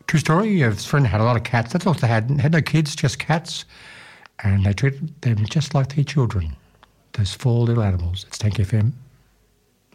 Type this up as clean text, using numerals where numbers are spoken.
True story. A friend had a lot of cats. That's all they had no kids, just cats. And they treated them just like their children. Those four little animals. It's Tank FM.